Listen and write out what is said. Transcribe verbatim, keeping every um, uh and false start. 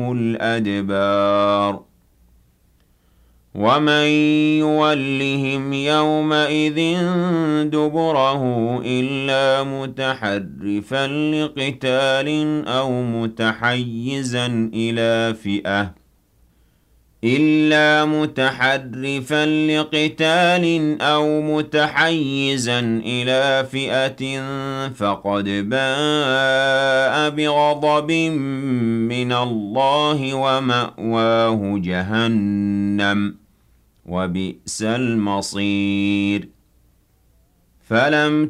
الأدبار ومن يولهم يومئذ دبره إلا متحرفا لقتال أو متحيزا إلى فئة إلا متحرفا لقتال أو متحيزا إلى فئة فقد باء بغضب من الله ومأواه جهنم وبئس المصير فلم